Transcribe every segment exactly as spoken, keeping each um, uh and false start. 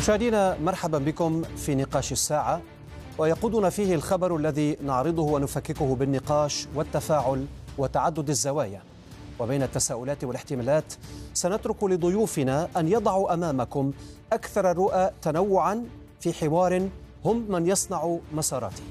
مشاهدينا مرحبا بكم في نقاش الساعة، ويقودنا فيه الخبر الذي نعرضه ونفككه بالنقاش والتفاعل وتعدد الزوايا. وبين التساؤلات والاحتمالات سنترك لضيوفنا أن يضعوا أمامكم أكثر الرؤى تنوعا في حوار هم من يصنع مساراته.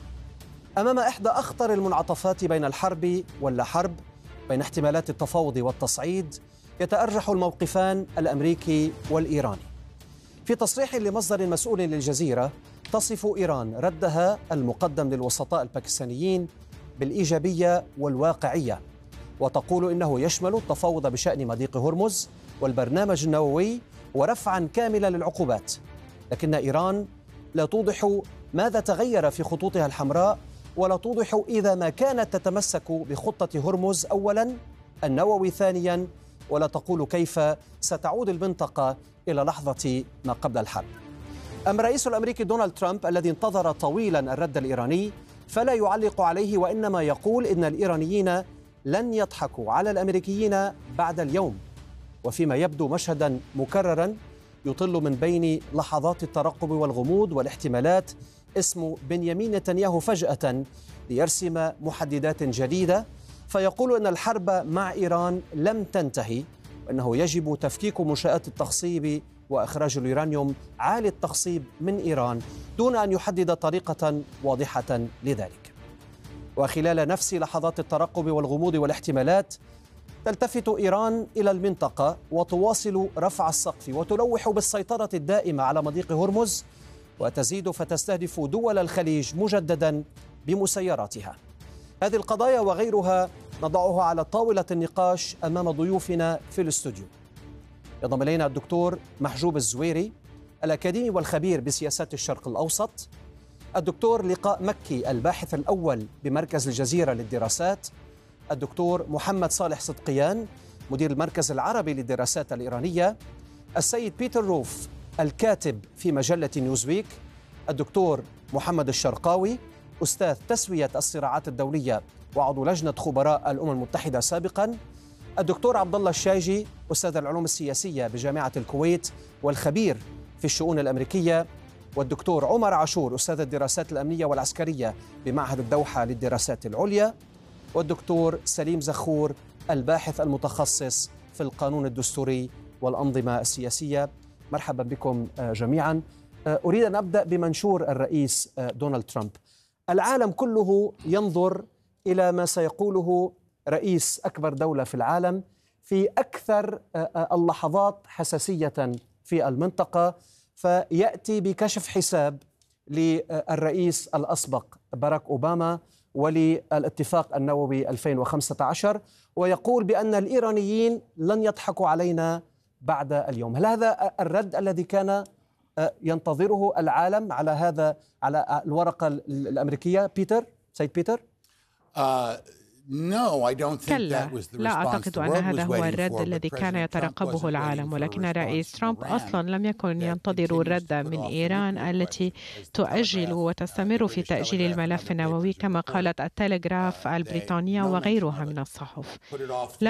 أمام إحدى أخطر المنعطفات بين الحرب واللا حرب، بين احتمالات التفاوض والتصعيد، يتأرجح الموقفان الأمريكي والإيراني. في تصريح لمصدر مسؤول للجزيرة تصف إيران ردها المقدم للوسطاء الباكستانيين بالإيجابية والواقعية، وتقول إنه يشمل التفاوض بشأن مضيق هرمز والبرنامج النووي ورفعا كاملا للعقوبات. لكن إيران لا توضح ماذا تغير في خطوطها الحمراء، ولا توضح إذا ما كانت تتمسك بخطة هرمز أولا، النووي ثانيا، ولا تقول كيف ستعود المنطقة إلى لحظة ما قبل الحرب. أما الرئيس الأمريكي دونالد ترامب الذي انتظر طويلا الرد الإيراني فلا يعلق عليه، وإنما يقول إن الإيرانيين لن يضحكوا على الأمريكيين بعد اليوم، وفيما يبدو مشهدا مكررا يطل من بين لحظات الترقب والغموض والاحتمالات اسم بنيامين نتنياهو فجأة ليرسم محددات جديدة، فيقول أن الحرب مع إيران لم تنتهي، وأنه يجب تفكيك منشآت التخصيب وإخراج اليورانيوم عالي التخصيب من إيران دون أن يحدد طريقة واضحة لذلك. وخلال نفس لحظات الترقب والغموض والاحتمالات تلتفت إيران إلى المنطقة وتواصل رفع السقف وتلوح بالسيطرة الدائمة على مضيق هرمز، وتزيد فتستهدف دول الخليج مجددا بمسيراتها. هذه القضايا وغيرها نضعها على طاولة النقاش أمام ضيوفنا في الاستوديو. ينضم إلينا الدكتور محجوب الزويري، الأكاديمي والخبير بسياسات الشرق الأوسط، الدكتور لقاء مكي الباحث الأول بمركز الجزيرة للدراسات، الدكتور محمد صالح صدقيان مدير المركز العربي للدراسات الإيرانية، السيد بيتر روف الكاتب في مجلة نيوزويك، الدكتور محمد الشرقاوي أستاذ تسوية الصراعات الدولية وعضو لجنة خبراء الأمم المتحدة سابقا، الدكتور عبد الله الشاجي أستاذ العلوم السياسية بجامعة الكويت والخبير في الشؤون الأمريكية، والدكتور عمر عاشور أستاذ الدراسات الأمنية والعسكرية بمعهد الدوحة للدراسات العليا، والدكتور سليم زخور الباحث المتخصص في القانون الدستوري والأنظمة السياسية. مرحبا بكم جميعا. أريد أن أبدأ بمنشور الرئيس دونالد ترامب. العالم كله ينظر إلى ما سيقوله رئيس أكبر دولة في العالم في أكثر اللحظات حساسية في المنطقة، فيأتي بكشف حساب للرئيس الأسبق باراك أوباما وللاتفاق النووي ألفين وخمسة عشر، ويقول بأن الإيرانيين لن يضحكوا علينا بعد اليوم. هل هذا الرد الذي كان ينتظره العالم على هذا على الورقة الأمريكية بيتر؟ سيد بيتر؟ uh... كلا، لا أعتقد أن هذا هو الرد الذي كان يترقبه العالم، ولكن الرئيس ترامب أصلا لم يكن ينتظر الرد من إيران التي تؤجل وتستمر في تأجيل الملف النووي كما قالت التلغراف البريطانية وغيرها من الصحف.